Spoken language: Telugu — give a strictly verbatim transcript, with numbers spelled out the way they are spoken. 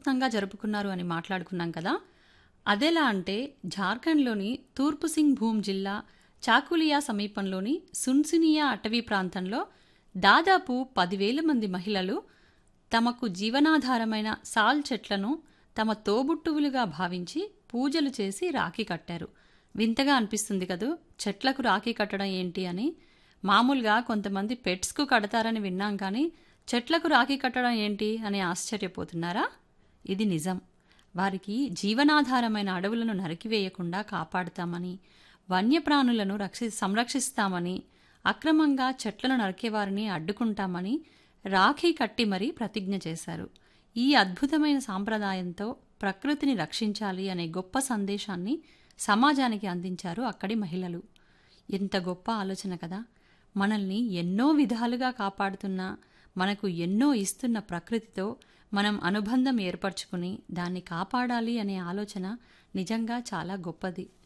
వినూత్నంగా జరుపుకున్నారు అని మాట్లాడుకున్నాం కదా. అదెలా అంటే జార్ఖండ్లోని తూర్పు సింగ్ భూమ్ జిల్లా చాకులియా సమీపంలోని సున్సునియా అటవీ ప్రాంతంలో దాదాపు పదివేల మంది మహిళలు తమకు జీవనాధారమైన సాల్ చెట్లను తమ తోబుట్టువులుగా భావించి పూజలు చేసి రాఖీ కట్టారు. వింతగా అనిపిస్తుంది కదూ, చెట్లకు రాఖీ కట్టడం ఏంటి అని. మామూలుగా కొంతమంది పెట్స్కు కడతారని విన్నాం, కానీ చెట్లకు రాఖీ కట్టడం ఏంటి అని ఆశ్చర్యపోతున్నారా? ఇది నిజం. వారికి జీవనాధారమైన అడవులను నరికివేయకుండా కాపాడుతామని, వన్యప్రాణులను రక్షి సంరక్షిస్తామని, అక్రమంగా చెట్లను నరికేవారిని అడ్డుకుంటామని రాఖీ కట్టి మరీ ప్రతిజ్ఞ చేశారు. ఈ అద్భుతమైన సాంప్రదాయంతో ప్రకృతిని రక్షించాలి అనే గొప్ప సందేశాన్ని సమాజానికి అందించారు అక్కడి మహిళలు. ఎంత గొప్ప ఆలోచన కదా. మనల్ని ఎన్నో విధాలుగా కాపాడుతున్న, మనకు ఎన్నో ఇస్తున్న ప్రకృతితో మనం అనుబంధం ఏర్పరచుకుని దాన్ని కాపాడాలి అనే ఆలోచన నిజంగా చాలా గొప్పది.